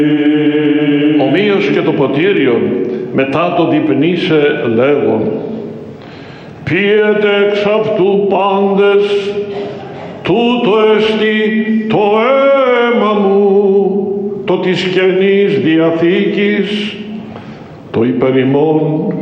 Ομοίως και το ποτήριον μετά το διπνήσε λέγον, πίετε εξ αυτού πάντες, τούτο εστι το αίμα μου, το της Καινής Διαθήκης, το υπερ ημών